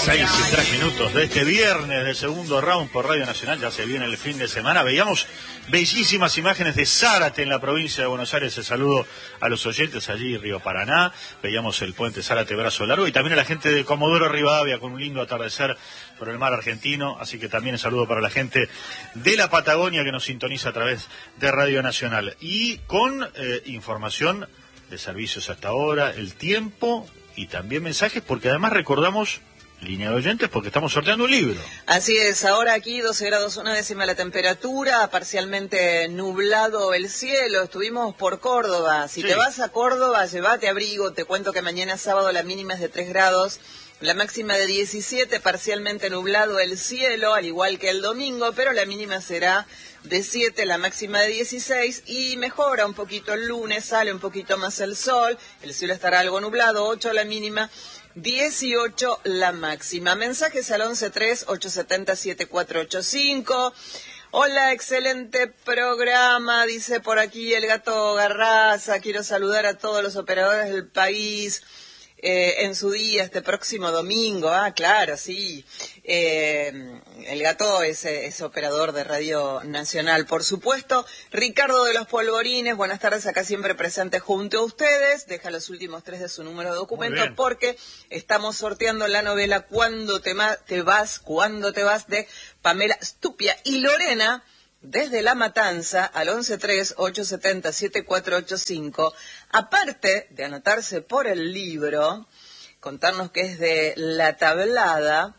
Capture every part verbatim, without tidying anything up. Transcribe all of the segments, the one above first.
Seis y tres minutos de este viernes del segundo round por Radio Nacional. Ya se viene el fin de semana. Veíamos bellísimas imágenes de Zárate en la provincia de Buenos Aires. El saludo a los oyentes allí, Río Paraná. Veíamos el puente Zárate Brazo Largo y también a la gente de Comodoro Rivadavia con un lindo atardecer por el mar argentino. Así que también el saludo para la gente de la Patagonia que nos sintoniza a través de Radio Nacional. Y con eh, información de servicios hasta ahora, el tiempo y también mensajes, porque además recordamos línea de oyentes porque estamos sorteando un libro. Así es, ahora aquí doce grados una décima la temperatura, parcialmente nublado el cielo, estuvimos por Córdoba. Si sí. te vas a Córdoba, llévate abrigo, te cuento que mañana sábado la mínima es de tres grados, la máxima de diecisiete, parcialmente nublado el cielo, al igual que el domingo, pero la mínima será de siete, la máxima de dieciséis, y mejora un poquito el lunes, sale un poquito más el sol, el cielo estará algo nublado, ocho la mínima, dieciocho la máxima. Mensajes al once tres, ocho siete cero, siete cuatro ocho cinco. Hola, excelente programa, dice por aquí el Gato Garraza. Quiero saludar a todos los operadores del país eh, en su día, este próximo domingo. Ah, claro, sí. Eh, el Gato es, es operador de Radio Nacional, por supuesto. Ricardo de los Polvorines, buenas tardes, acá siempre presente junto a ustedes. Deja los últimos tres de su número de documento porque estamos sorteando la novela Cuando te, te vas, Cuando te vas, de Pamela Stupia y Lorena, desde La Matanza, al once tres, ocho siete cero, siete cuatro ocho cinco. Aparte de anotarse por el libro, contarnos que es de La Tablada,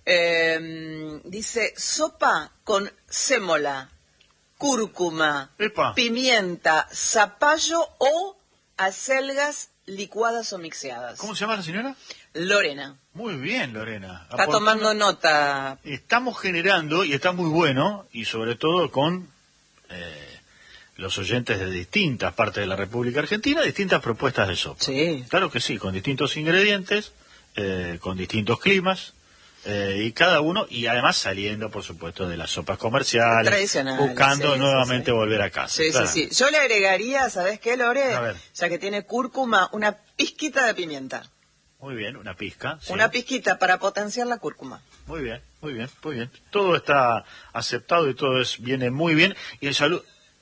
eh, dice sopa con sémola, cúrcuma, Epa. pimienta, zapallo o acelgas licuadas o mixeadas. ¿Cómo se llama la señora? Lorena. Muy bien, Lorena. Está Aportando... tomando nota. Estamos generando, y está muy bueno, y sobre todo con eh, los oyentes de distintas partes de la República Argentina, distintas propuestas de sopa. Sí. Claro que sí, con distintos ingredientes, eh, con distintos climas, eh, y cada uno, y además saliendo, por supuesto, de las sopas comerciales, tradicionales, buscando sí, nuevamente sí, sí. volver a casa. Sí, claro. sí, sí. Yo le agregaría, ¿sabes qué, Lore? A ver. Ya que tiene cúrcuma, una pizquita de pimienta. Muy bien, una pizca. Sí. Una pizquita para potenciar la cúrcuma. Muy bien, muy bien, muy bien. Todo está aceptado y todo es viene muy bien. Y el saludo...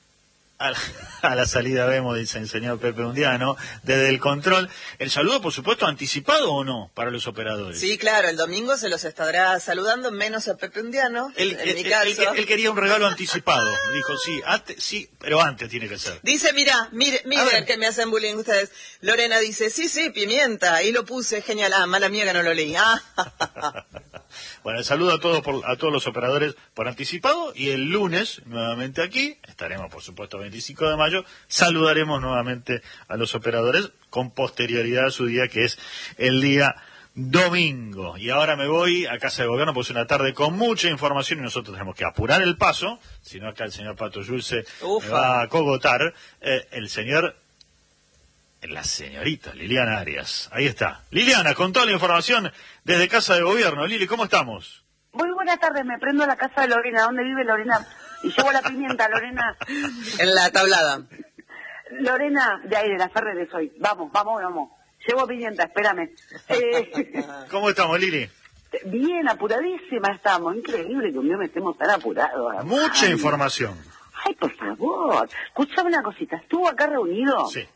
A la, a la salida vemos, dice el señor Pepe Undiano, desde el control. ¿El saludo, por supuesto, anticipado o no para los operadores? Sí, claro, el domingo se los estará saludando, menos a Pepe Undiano, él, en él, mi él, caso. Él, él quería un regalo anticipado. Dijo, sí, antes, sí, pero antes tiene que ser. Dice, mira, mire, miren que me hacen bullying ustedes. Lorena dice, sí, sí, pimienta, y lo puse, genial. Ah, mala mía que no lo leí. Ah. Bueno, el saludo a todos por, a todos los operadores por anticipado, y el lunes, nuevamente aquí, estaremos, por supuesto, veinticinco de mayo, saludaremos nuevamente a los operadores con posterioridad a su día, que es el día domingo. Y ahora me voy a Casa de Gobierno, pues una tarde con mucha información y nosotros tenemos que apurar el paso, si no acá el señor Pato Yulce me va a cogotar. Eh, el señor, la señorita Liliana Arias. Ahí está. Liliana, con toda la información desde Casa de Gobierno. Lili, ¿cómo estamos? Muy buenas tardes, me prendo a la casa de Lorena. ¿Dónde vive Lorena? Y llevo la pimienta, Lorena. En La Tablada. Lorena, de ahí, de la Ferreres hoy. Vamos, vamos, vamos. Llevo pimienta, espérame. Eh, ¿Cómo estamos, Lili? Bien, apuradísima estamos. Increíble que un día me estemos tan apurados. Mucha Ay. información. Ay, por favor. Escuchame una cosita. ¿Estuvo acá reunido? Sí.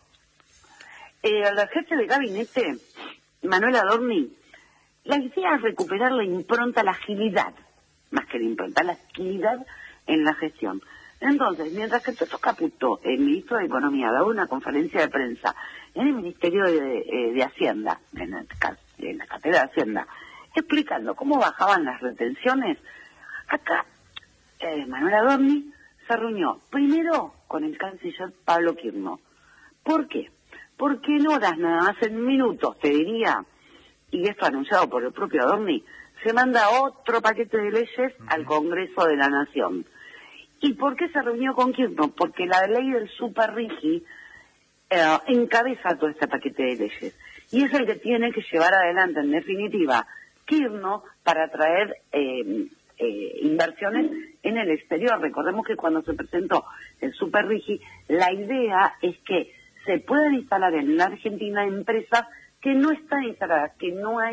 Eh, el jefe de gabinete, Manuel Adorni, la idea es recuperar la impronta, la agilidad, más que la impronta, la agilidad en la gestión. Entonces, mientras que Toto Caputo, el ministro de Economía, daba una conferencia de prensa en el Ministerio de, eh, de Hacienda, en la, en la Cátedra de Hacienda, explicando cómo bajaban las retenciones, acá eh, Manuel Adorni se reunió primero con el canciller Pablo Quirno. ¿Por qué? Porque en horas, nada más en minutos, te diría, y esto anunciado por el propio Adorni, se manda otro paquete de leyes uh-huh. al Congreso de la Nación. ¿Y por qué se reunió con Quirno? Porque la ley del Super Rigi eh, encabeza todo este paquete de leyes. Y es el que tiene que llevar adelante, en definitiva, Quirno, para traer eh, eh, inversiones en el exterior. Recordemos que cuando se presentó el Super Rigi, la idea es que se pueden instalar en la Argentina empresas que no están instaladas, que no hay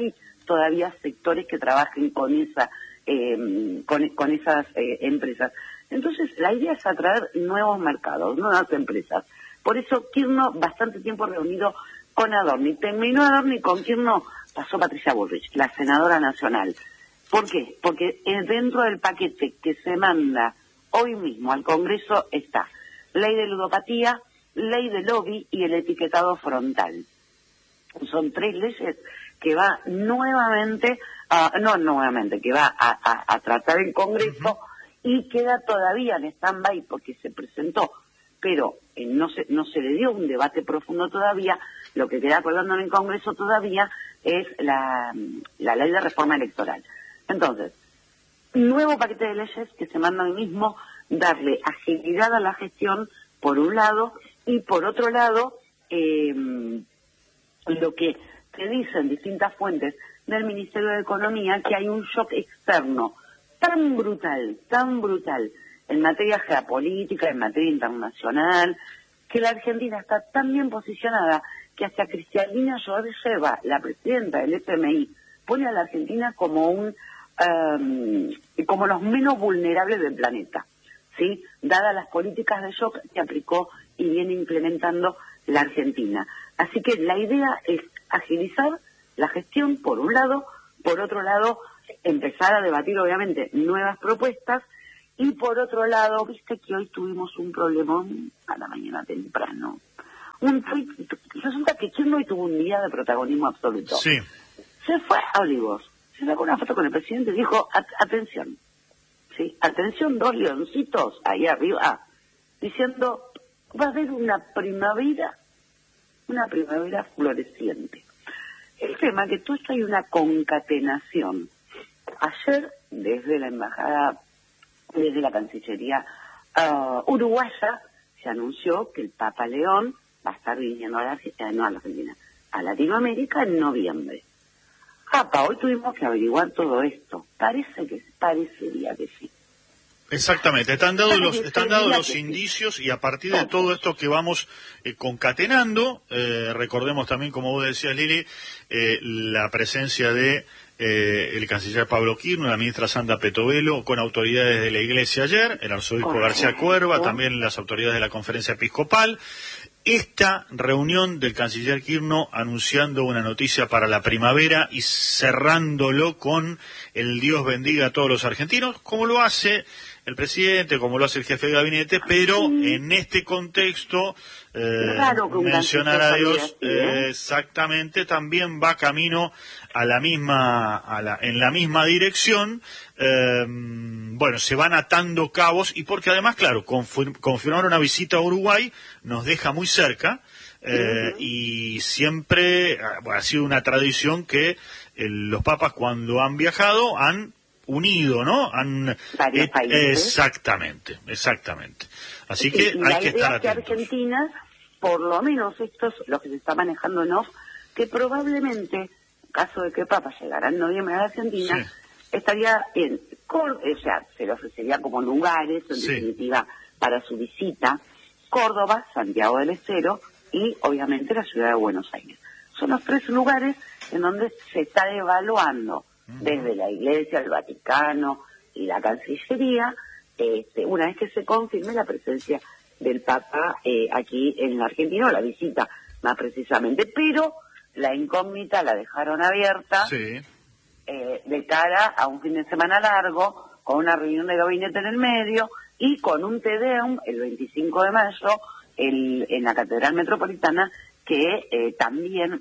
todavía sectores que trabajen con esa eh, con, con esas eh, empresas. Entonces, la idea es atraer nuevos mercados, nuevas empresas. Por eso, Kirchner, bastante tiempo reunido con Adorni. Terminó Adorni con Kirchner, pasó Patricia Bullrich, la senadora nacional. ¿Por qué? Porque dentro del paquete que se manda hoy mismo al Congreso está ley de ludopatía, ley de lobby y el etiquetado frontal. Son tres leyes que va nuevamente, uh, no nuevamente, que va a, a, a tratar el Congreso y queda todavía en stand-by porque se presentó, pero eh, no se no se le dio un debate profundo todavía. Lo que queda colgando en el Congreso todavía es la, la ley de reforma electoral. Entonces, nuevo paquete de leyes que se manda hoy mismo, darle agilidad a la gestión, por un lado, y por otro lado, eh, lo que te dicen distintas fuentes del Ministerio de Economía, que hay un shock externo tan brutal, tan brutal, en materia geopolítica, en materia internacional, que la Argentina está tan bien posicionada que hasta Cristalina Georgieva, la presidenta del F M I, pone a la Argentina como un um, como los menos vulnerables del planeta, ¿sí? Dadas las políticas de shock que aplicó y viene implementando la Argentina. Así que la idea es agilizar la gestión, por un lado, por otro lado, empezar a debatir, obviamente, nuevas propuestas, y por otro lado, viste que hoy tuvimos un problemón a la mañana temprano. Un tweet, resulta que Kirchner hoy tuvo un día de protagonismo absoluto. Sí. Se fue a Olivos, se sacó una foto con el presidente y dijo, atención, sí, atención, dos leoncitos ahí arriba, diciendo, va a haber una primavera, una primavera floreciente. El tema es que todo esto hay una concatenación. Ayer, desde la embajada, desde la Cancillería uh, uruguaya, se anunció que el Papa León va a estar viniendo a la, eh, no a la Argentina, a Latinoamérica en noviembre. Papa, hoy tuvimos que averiguar todo esto. Parece que, parecería que sí. Exactamente, están dados los, están dados los indicios, y a partir de todo esto que vamos eh, concatenando, eh, recordemos también, como vos decías, Lili, eh, la presencia de eh, el canciller Pablo Kirchner, la ministra Sandra Petovelo, con autoridades de la Iglesia ayer, el arzobispo Correcto. García Cuerva, también las autoridades de la Conferencia Episcopal. Esta reunión del canciller Kirchner anunciando una noticia para la primavera y cerrándolo con el Dios bendiga a todos los argentinos, como lo hace el presidente, como lo hace el jefe de gabinete, pero sí. En este contexto, eh, claro, mencionar a Dios eh, exactamente también va camino a la misma, a la, en la misma dirección. Eh, bueno, se van atando cabos, y porque además, claro, confir, confirmar una visita a Uruguay nos deja muy cerca, eh, uh-huh. y siempre bueno, ha sido una tradición que eh, los papas, cuando han viajado, han unido, ¿no? Han, varios países. Exactamente, exactamente. Así sí, que hay la que estar idea atentos. Que Argentina, por lo menos esto es lo que se está manejando en off, que probablemente, en caso de que Papa llegara en noviembre a la Argentina, sí. estaría en Córdoba, o sea, se le ofrecería como lugares, en sí. definitiva, para su visita, Córdoba, Santiago del Estero y, obviamente, la ciudad de Buenos Aires. Son los tres lugares en donde se está evaluando desde la Iglesia, el Vaticano y la Cancillería, este, una vez que se confirme la presencia del Papa eh, aquí en la Argentina, o la visita más precisamente, pero la incógnita la dejaron abierta sí. eh, de cara a un fin de semana largo, con una reunión de gabinete en el medio y con un Te Deum el veinticinco de mayo el, en la Catedral Metropolitana, que eh, también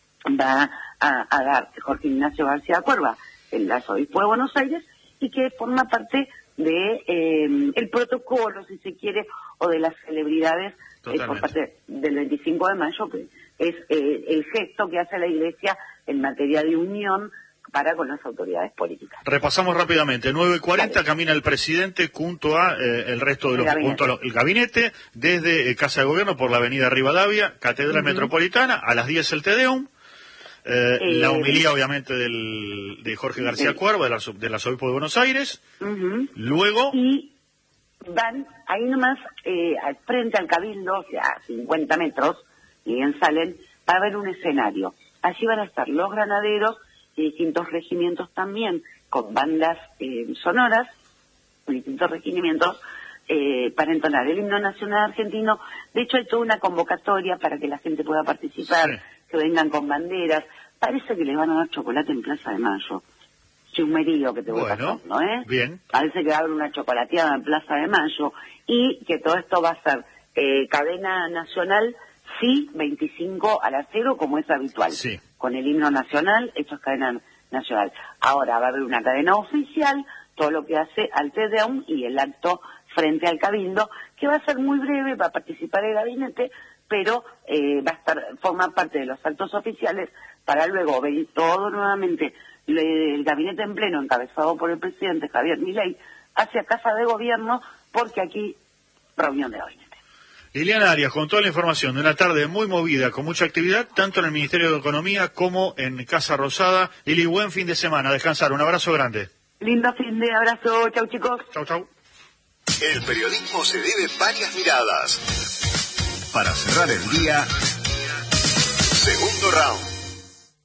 va a, a dar Jorge Ignacio García Cuerva, el arzobispo de Buenos Aires, y que forma parte de eh, el protocolo, si se quiere, o de las celebridades eh, por parte del veinticinco de mayo, que es eh, el gesto que hace la Iglesia en materia de unión para con las autoridades políticas. Repasamos rápidamente. nueve cuarenta camina el presidente junto a eh, el resto de los, el junto a lo, el gabinete, desde eh, Casa de Gobierno por la avenida Rivadavia, Catedral uh-huh. Metropolitana, a las diez el Te Deum. Eh, eh, la homilía, obviamente, del, de Jorge García sí. Cuerva, del, del arzobispo de Buenos Aires. Uh-huh. Luego... Y van ahí nomás, eh, al frente al Cabildo, o sea, a cincuenta metros, y bien salen, va a haber un escenario. Allí van a estar los granaderos y distintos regimientos también, con bandas eh, sonoras, distintos regimientos, eh, para entonar el himno nacional argentino. De hecho, hay toda una convocatoria para que la gente pueda participar, sí. que vengan con banderas. Parece que le van a dar chocolate en Plaza de Mayo. Chumerío que te voy bueno, pasando, ¿eh? Bien. Parece que va a haber una chocolateada en Plaza de Mayo y que todo esto va a ser eh, cadena nacional, sí, veinticinco a las cero, como es habitual. Sí. Con el himno nacional, esto es cadena nacional. Ahora va a haber una cadena oficial, todo lo que hace al Te Deum y el acto frente al Cabildo, que va a ser muy breve, va a participar el gabinete, pero eh, va a estar, formar parte de los actos oficiales para luego venir todo nuevamente le, el gabinete en pleno, encabezado por el presidente Javier Milei, hacia Casa de Gobierno, porque aquí reunión de gabinete. Liliana Arias, con toda la información de una tarde muy movida, con mucha actividad, tanto en el Ministerio de Economía como en Casa Rosada. Lili, buen fin de semana, descansar, un abrazo grande. Lindo fin de abrazo, chau chicos. Chau, chau. El periodismo se debe varias miradas. Para cerrar el día, segundo round.